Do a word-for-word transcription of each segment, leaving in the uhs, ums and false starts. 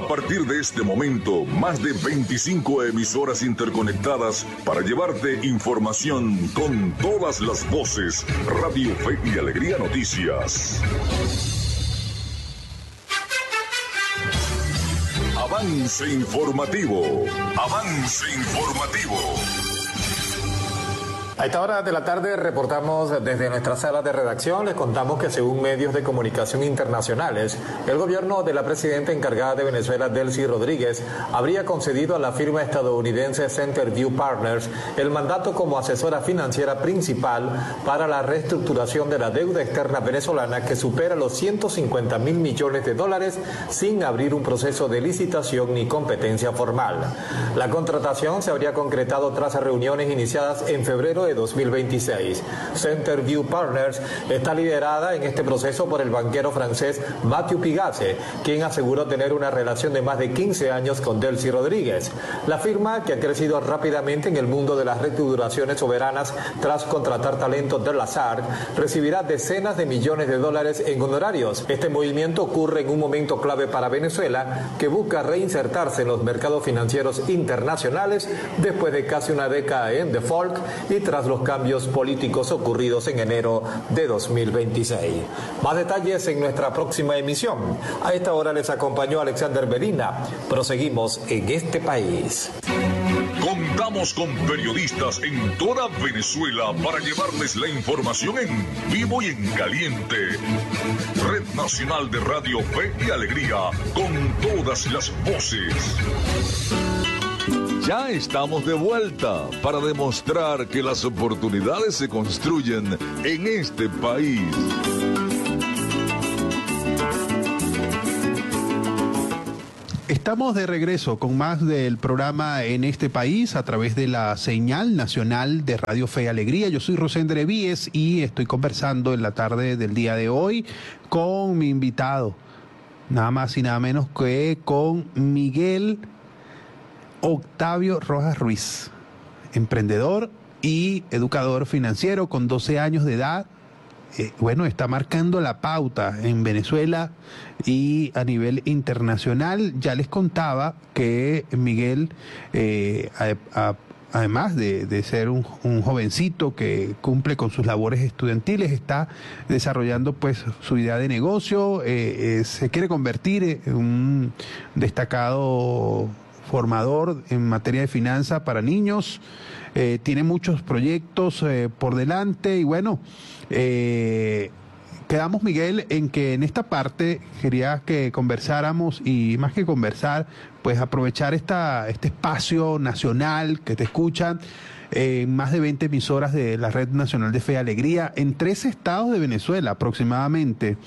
A partir de este momento, más de veinticinco emisoras interconectadas para llevarte información con todas las voces. Radio Fe y Alegría Noticias. Avance informativo. Avance informativo. A esta hora de la tarde reportamos desde nuestra sala de redacción. Les contamos que según medios de comunicación internacionales, el gobierno de la presidenta encargada de Venezuela, Delcy Rodríguez, habría concedido a la firma estadounidense Centerview Partners el mandato como asesora financiera principal para la reestructuración de la deuda externa venezolana, que supera los ciento cincuenta mil millones de dólares sin abrir un proceso de licitación ni competencia formal. La contratación se habría concretado tras reuniones iniciadas en febrero de dos mil veintiséis. Centerview Partners está liderada en este proceso por el banquero francés Mathieu Pigasse, quien aseguró tener una relación de más de quince años con Delcy Rodríguez. La firma, que ha crecido rápidamente en el mundo de las reestructuraciones soberanas tras contratar talentos de Lazard, recibirá decenas de millones de dólares en honorarios. Este movimiento ocurre en un momento clave para Venezuela, que busca reinsertarse en los mercados financieros internacionales después de casi una década en default y tras los cambios políticos ocurridos en enero de dos mil veintiséis. Más detalles en nuestra próxima emisión. A esta hora les acompañó Alexander Medina. Proseguimos en este país. Contamos con periodistas en toda Venezuela para llevarles la información en vivo y en caliente. Red Nacional de Radio Fe y Alegría, con todas las voces. Ya estamos de vuelta para demostrar que las oportunidades se construyen en este país. Estamos de regreso con más del programa En este país a través de la señal nacional de Radio Fe y Alegría. Yo soy Rosendre Víez y estoy conversando en la tarde del día de hoy con mi invitado, nada más y nada menos que con Miguel Octavio Rojas Ruiz, emprendedor y educador financiero con doce años de edad. Eh, bueno, está marcando la pauta en Venezuela y a nivel internacional. Ya les contaba que Miguel, eh, a, a, además de, de ser un, un jovencito que cumple con sus labores estudiantiles, está desarrollando pues su idea de negocio, eh, eh, se quiere convertir en un destacado formador en materia de finanzas para niños, eh, tiene muchos proyectos eh, por delante y bueno, eh, quedamos, Miguel, en que en esta parte quería que conversáramos y más que conversar, pues aprovechar esta, este espacio nacional que te escuchan en más de veinte emisoras de la Red Nacional de Fe y Alegría en tres estados de Venezuela aproximadamente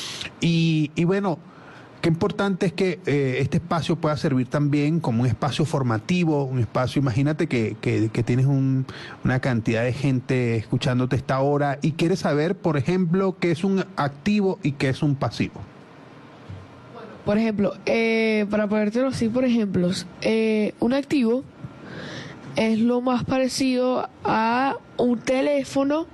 y, y bueno, qué importante es que eh, este espacio pueda servir también como un espacio formativo, un espacio, imagínate que, que, que tienes un, una cantidad de gente escuchándote esta hora y quieres saber, por ejemplo, qué es un activo y qué es un pasivo. Bueno, por ejemplo, eh, para ponértelo así, por ejemplo, eh, un activo es lo más parecido a un teléfono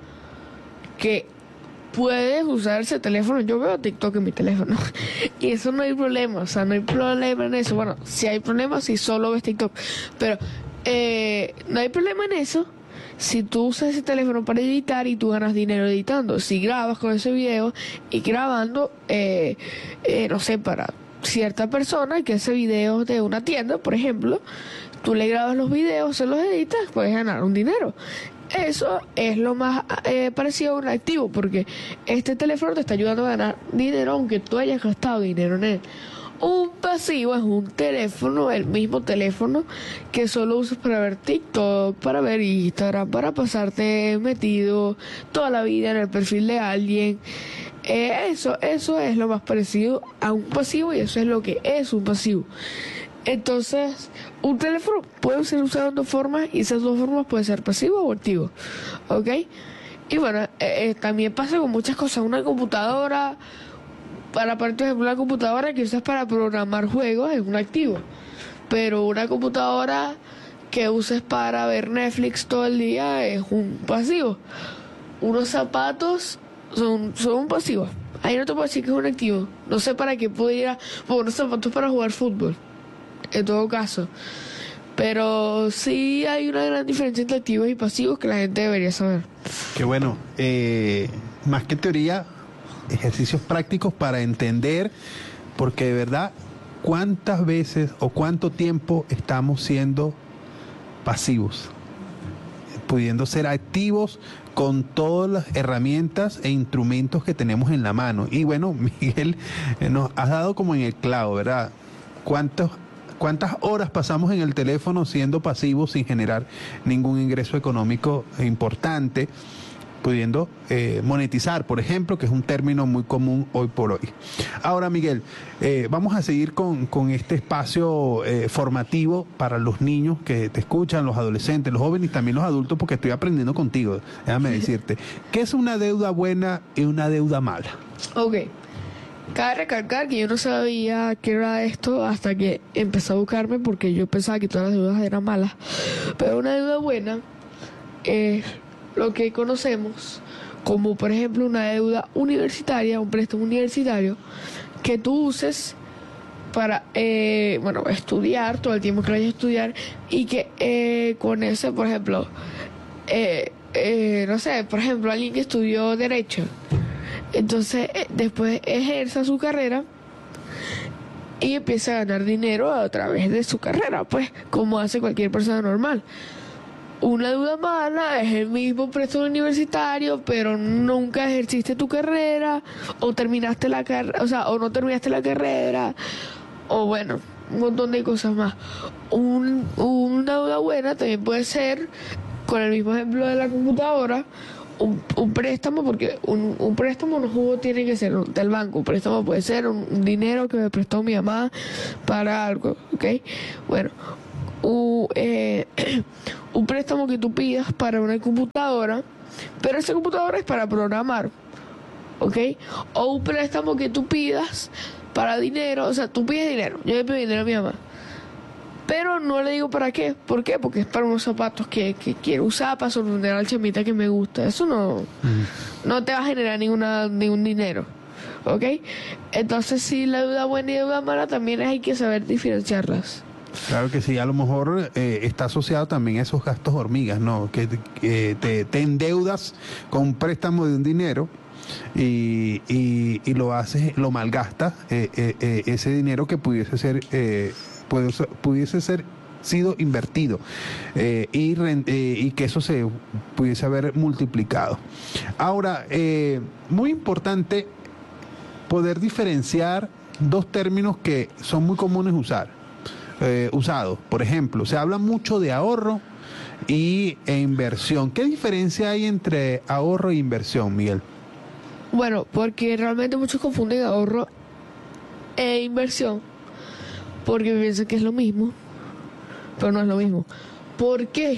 que puedes usar ese teléfono. Yo veo TikTok en mi teléfono y eso no hay problema, o sea, no hay problema en eso. Bueno, si hay problema si solo ves TikTok, pero eh, no hay problema en eso si tú usas ese teléfono para editar y tú ganas dinero editando. Si grabas con ese video y grabando, eh, eh, no sé, para cierta persona que hace videos de una tienda, por ejemplo, tú le grabas los videos, se los editas, puedes ganar un dinero. Eso es lo más eh, parecido a un activo, porque este teléfono te está ayudando a ganar dinero aunque tú hayas gastado dinero en él. Un pasivo es un teléfono, el mismo teléfono que solo usas para ver TikTok, para ver Instagram, para pasarte metido toda la vida en el perfil de alguien. Eh, eso, eso es lo más parecido a un pasivo y eso es lo que es un pasivo. Entonces, un teléfono puede ser usado de dos formas y esas dos formas pueden ser pasivo o activo, ¿ok? Y bueno, eh, eh, también pasa con muchas cosas. Una computadora, para por ejemplo, una computadora que usas para programar juegos es un activo, pero una computadora que uses para ver Netflix todo el día es un pasivo. Unos zapatos son, son un pasivo. Ahí no te puedo decir que es un activo. No sé para qué pudiera... Bueno, unos zapatos para jugar fútbol, en todo caso. Pero sí hay una gran diferencia entre activos y pasivos que la gente debería saber. Qué bueno. Eh, más que teoría, ejercicios prácticos para entender, porque de verdad, ¿cuántas veces o cuánto tiempo estamos siendo pasivos? Pudiendo ser activos con todas las herramientas e instrumentos que tenemos en la mano. Y bueno, Miguel, eh, nos has dado como en el clavo, ¿verdad? ¿Cuántos ¿Cuántas horas pasamos en el teléfono siendo pasivos sin generar ningún ingreso económico importante, pudiendo eh, monetizar, por ejemplo, que es un término muy común hoy por hoy? Ahora, Miguel, eh, vamos a seguir con, con este espacio eh, formativo para los niños que te escuchan, los adolescentes, los jóvenes y también los adultos, porque estoy aprendiendo contigo, déjame decirte. ¿Qué es una deuda buena y una deuda mala? Ok. Cabe recalcar que yo no sabía qué era esto hasta que empecé a buscarme, porque yo pensaba que todas las deudas eran malas. Pero una deuda buena es lo que conocemos como, por ejemplo, una deuda universitaria, un préstamo universitario que tú uses para, eh, bueno, estudiar todo el tiempo que vayas a estudiar, y que eh, con ese, por ejemplo, eh, eh, no sé, por ejemplo, alguien que estudió Derecho, entonces eh, después ejerza su carrera y empieza a ganar dinero a través de su carrera, pues, como hace cualquier persona normal. Una deuda mala es el mismo préstamo universitario, pero nunca ejerciste tu carrera, o terminaste la carrera, o sea, o no terminaste la carrera, o bueno, un montón de cosas más. Un, una deuda buena también puede ser, con el mismo ejemplo de la computadora, Un, un préstamo, porque un, un préstamo no jugo tiene que ser del banco. Un préstamo puede ser un, un dinero que me prestó mi mamá para algo, ¿ok? Bueno, un, eh, un préstamo que tú pidas para una computadora, pero esa computadora es para programar, ¿ok? O un préstamo que tú pidas para dinero, o sea, tú pides dinero, yo le pido dinero a mi mamá, pero no le digo para qué. ¿Por qué? Porque es para unos zapatos que, que quiero usar, para sorprender al chamita que me gusta. Eso no, uh-huh. no te va a generar ninguna, ningún dinero, ¿ok? Entonces, sí, la deuda buena y deuda mala también hay que saber diferenciarlas. Claro que sí, a lo mejor eh, está asociado también a esos gastos hormigas, ¿no? Que eh, te, te endeudas con un préstamo de un dinero y, y, y lo haces, lo malgastas, eh, eh, eh, ese dinero que pudiese ser... Eh, pudiese ser sido invertido eh, y, eh, y que eso se pudiese haber multiplicado. Ahora, eh, muy importante poder diferenciar dos términos que son muy comunes usar, eh, usados. Por ejemplo, se habla mucho de ahorro y e inversión. ¿Qué diferencia hay entre ahorro e inversión, Miguel? Bueno, porque realmente muchos confunden ahorro e inversión, porque piensan que es lo mismo, pero no es lo mismo. ¿Por qué?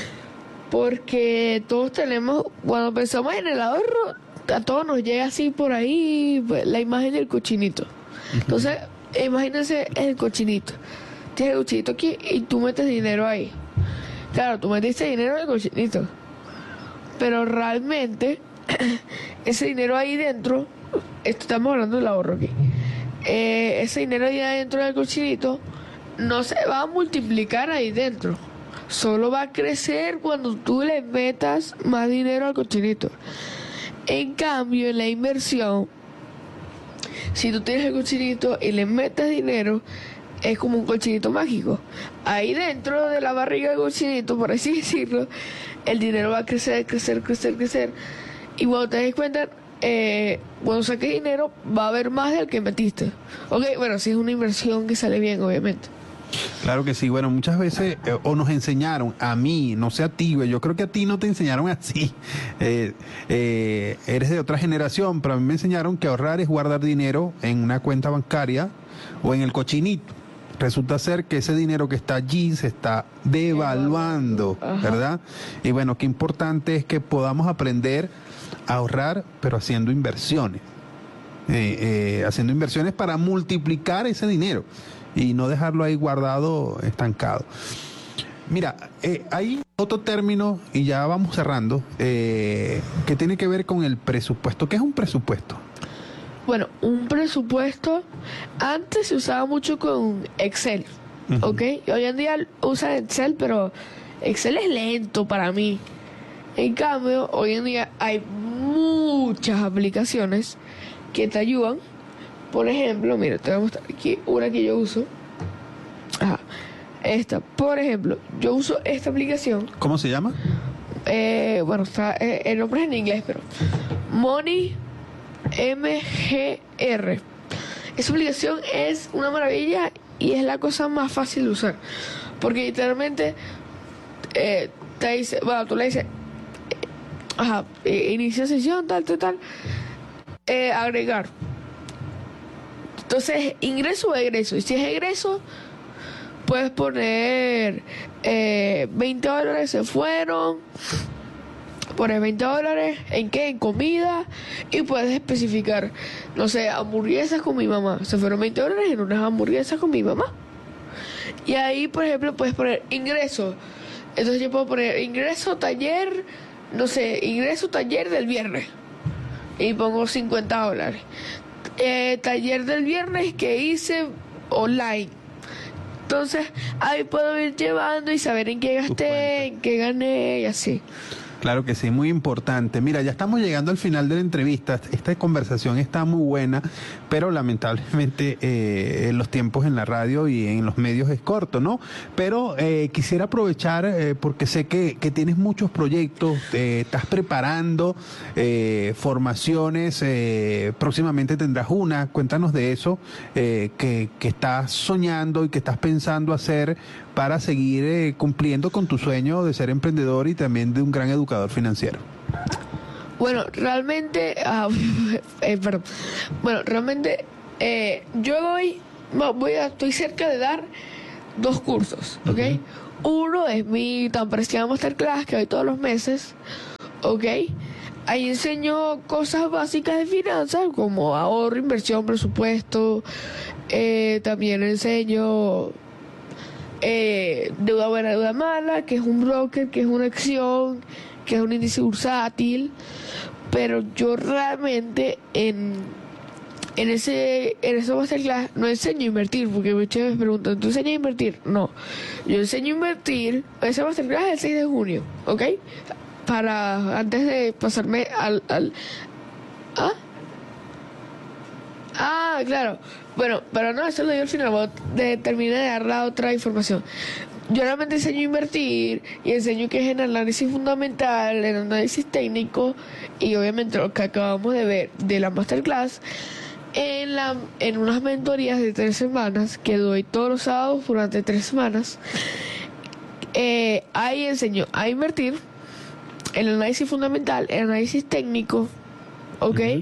Porque todos tenemos, cuando pensamos en el ahorro, a todos nos llega así por ahí la imagen del cochinito. Entonces, imagínense el cochinito. Tienes el cochinito aquí y tú metes dinero ahí. Claro, tú metiste dinero en el cochinito, pero realmente ese dinero ahí dentro, estamos hablando del ahorro aquí, Eh, ese dinero ahí adentro del cochinito no se va a multiplicar ahí dentro, solo va a crecer cuando tú le metas más dinero al cochinito. En cambio, en la inversión, si tú tienes el cochinito y le metes dinero, es como un cochinito mágico. Ahí dentro de la barriga del cochinito, por así decirlo, el dinero va a crecer, crecer, crecer, crecer, y cuando te des cuenta, Eh, cuando saques dinero va a haber más del que metiste. Ok, bueno, si es una inversión que sale bien, obviamente. Claro que sí. Bueno, muchas veces eh, o nos enseñaron, a mí, no sé a ti, yo creo que a ti no te enseñaron así. Eh, eh, eres de otra generación, pero a mí me enseñaron que ahorrar es guardar dinero en una cuenta bancaria o en el cochinito. Resulta ser que ese dinero que está allí se está devaluando, ¿verdad? Y bueno, qué importante es que podamos aprender a ahorrar, pero haciendo inversiones, eh, eh, haciendo inversiones para multiplicar ese dinero y no dejarlo ahí guardado, estancado. Mira, eh, hay otro término, y ya vamos cerrando, eh, que tiene que ver con el presupuesto. ¿Qué es un presupuesto? Bueno, un presupuesto antes se usaba mucho con Excel, uh-huh. ¿ok? Y hoy en día usan Excel, pero Excel es lento para mí. En cambio, hoy en día hay muchas aplicaciones que te ayudan. Por ejemplo, mira, te voy a mostrar aquí una que yo uso. Ajá, esta. Por ejemplo, yo uso esta aplicación. ¿Cómo se llama? Eh, bueno, está, eh, el nombre es en inglés, pero Money M G R. Esa aplicación es una maravilla y es la cosa más fácil de usar. Porque literalmente eh, te dice, bueno, tú le dices, eh, ajá, eh, inicia sesión, tal, tal, tal, eh, agregar. Entonces, ingreso o egreso. Y si es egreso, puedes poner eh, veinte dólares se fueron. Pones veinte dólares, ¿en qué? En comida. Y puedes especificar, no sé, hamburguesas con mi mamá. Se fueron veinte dólares en unas hamburguesas con mi mamá. Y ahí, por ejemplo, puedes poner ingreso. Entonces yo puedo poner ingreso taller, no sé, ingreso taller del viernes. Y pongo cincuenta dólares. Eh, taller del viernes que hice online. Entonces ahí puedo ir llevando y saber en qué gasté, en qué gané y así. Claro que sí, muy importante. Mira, ya estamos llegando al final de la entrevista. Esta conversación está muy buena, pero lamentablemente eh, los tiempos en la radio y en los medios es corto, ¿no? Pero eh, quisiera aprovechar, eh, porque sé que, que tienes muchos proyectos, eh, estás preparando eh, formaciones, eh, próximamente tendrás una. Cuéntanos de eso, eh, que, que estás soñando y que estás pensando hacer para seguir eh, cumpliendo con tu sueño de ser emprendedor y también de un gran educador financiero. Bueno, realmente, uh, eh, perdón, bueno, realmente eh, yo doy, voy a, estoy cerca de dar dos cursos, ¿ok? Uh-huh. Uno es mi tan preciada masterclass que doy todos los meses, ¿ok? Ahí enseño cosas básicas de finanzas como ahorro, inversión, presupuesto, eh, también enseño Eh, deuda buena, deuda mala, que es un broker, que es una acción, que es un índice bursátil. Pero yo realmente en en ese en esa masterclass no enseño a invertir, porque muchos me preguntan, ¿tú enseñas a invertir? No, yo enseño a invertir. Esa masterclass es el seis de junio, ¿ok? Para antes de pasarme al, al ¿ah? Ah, claro. Bueno, pero no, eso lo digo al final. Voy a terminar de dar la otra información. Yo realmente enseño a invertir y enseño que es el análisis fundamental, el análisis técnico y obviamente lo que acabamos de ver de la masterclass en, la, en unas mentorías de tres semanas que doy todos los sábados durante tres semanas. Eh, ahí enseño a invertir, el análisis fundamental, el análisis técnico, ¿ok? Uh-huh.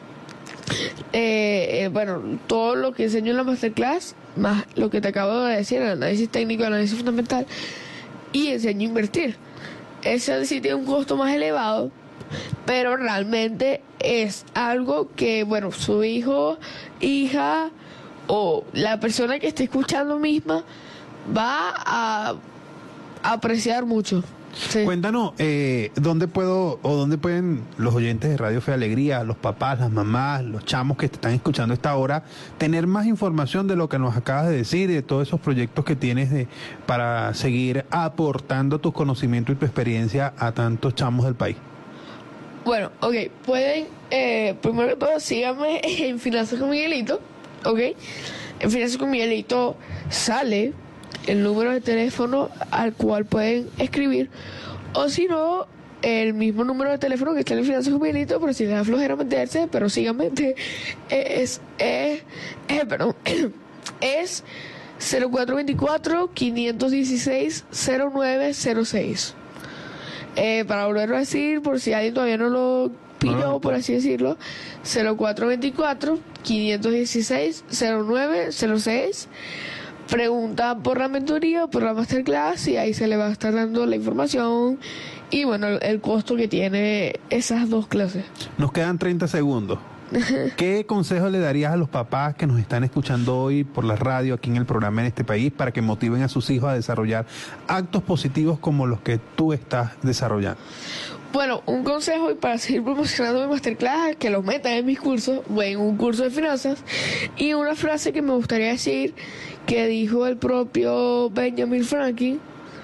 Eh, eh, bueno, todo lo que enseño en la masterclass, más lo que te acabo de decir, el análisis técnico, el análisis fundamental, y enseño a invertir. Ese sí tiene un costo más elevado, pero realmente es algo que, bueno, su hijo, hija o la persona que esté escuchando misma va a apreciar mucho. Sí. Cuéntanos, eh, ¿dónde puedo o dónde pueden los oyentes de Radio Fe y Alegría, los papás, las mamás, los chamos que te están escuchando a esta hora, tener más información de lo que nos acabas de decir y de todos esos proyectos que tienes de, para seguir aportando tus conocimientos y tu experiencia a tantos chamos del país? Bueno, ok, pueden, eh, primero que todo, síganme en Finanzas con Miguelito, ok. En Finanzas con Miguelito sale el número de teléfono al cual pueden escribir, o si no, el mismo número de teléfono que está en el Finanzas con Miguelito, pero si les da flojera meterse, pero síganme, es, es, es, perdón, es cero cuatro veinticuatro, quinientos dieciséis, cero nueve cero seis. Eh, para volverlo a decir, por si alguien todavía no lo pilló, por así decirlo, cero cuatro veinticuatro, quinientos dieciséis, cero nueve cero seis. Pregunta por la mentoría o por la masterclass y ahí se le va a estar dando la información y bueno, el, el costo que tiene esas dos clases. Nos quedan treinta segundos. ¿Qué consejo le darías a los papás que nos están escuchando hoy por la radio aquí en el programa en este país para que motiven a sus hijos a desarrollar actos positivos como los que tú estás desarrollando? Bueno, un consejo y para seguir promocionando mi masterclass, que los metan en mis cursos, o en un curso de finanzas. Y una frase que me gustaría decir, que dijo el propio Benjamin Franklin,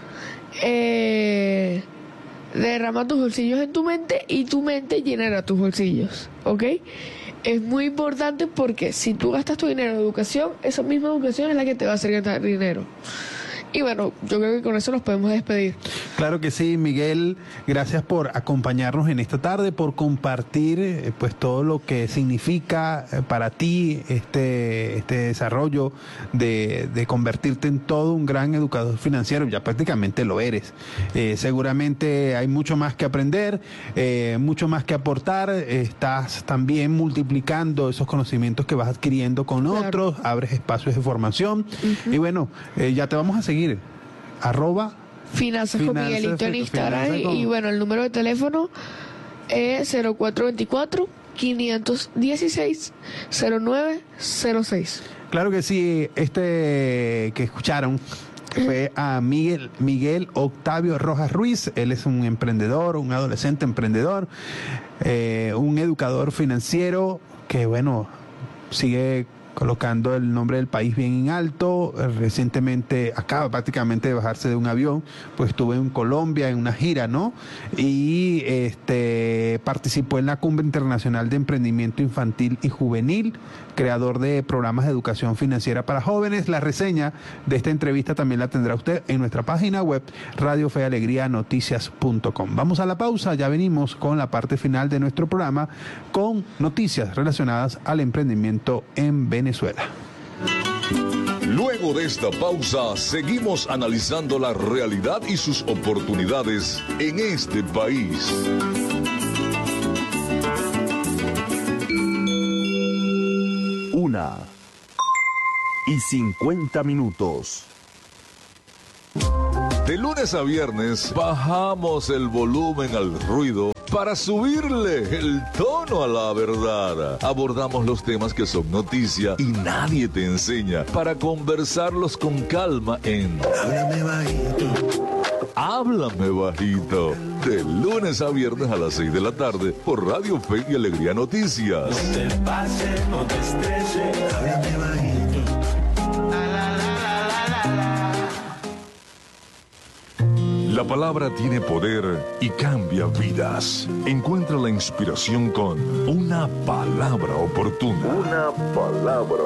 eh, derrama tus bolsillos en tu mente y tu mente llenará tus bolsillos, ¿ok? Es muy importante porque si tú gastas tu dinero en educación, esa misma educación es la que te va a hacer gastar dinero. Y bueno, yo creo que con eso nos podemos despedir. Claro que sí, Miguel, gracias por acompañarnos en esta tarde, por compartir eh, pues todo lo que significa eh, para ti este, este desarrollo de, de convertirte en todo un gran educador financiero. Ya prácticamente lo eres. Eh, seguramente hay mucho más que aprender, eh, mucho más que aportar. Estás también multiplicando esos conocimientos que vas adquiriendo con claro. otros, abres espacios de formación. Uh-huh. Y bueno, eh, ya te vamos a seguir. Arroba Finanzas con Miguelito en Instagram con... y bueno, el número de teléfono es cero cuatro veinticuatro, quinientos dieciséis, cero nueve cero seis. Claro que sí, este que escucharon fue a Miguel, Miguel Octavio Rojas Ruiz. Él es un emprendedor, un adolescente emprendedor, eh, un educador financiero que bueno, sigue colocando el nombre del país bien en alto. Recientemente acaba prácticamente de bajarse de un avión, pues estuve en Colombia en una gira, ¿no? Y este participó en la Cumbre Internacional de Emprendimiento Infantil y Juvenil, creador de programas de educación financiera para jóvenes. La reseña de esta entrevista también la tendrá usted en nuestra página web radio fe alegría noticias punto com. Vamos a la pausa, ya venimos con la parte final de nuestro programa con noticias relacionadas al emprendimiento en Venezuela. Luego de esta pausa, seguimos analizando la realidad y sus oportunidades en este país. Una y cincuenta minutos. De lunes a viernes bajamos el volumen al ruido para subirle el tono a la verdad. Abordamos los temas que son noticia y nadie te enseña para conversarlos con calma en Háblame Bajito. Háblame Bajito. De lunes a viernes a las seis de la tarde por Radio Fe y Alegría Noticias. No te pases, no te estreses. Háblame Bajito. La palabra tiene poder y cambia vidas. Encuentra la inspiración con una palabra oportuna. Una palabra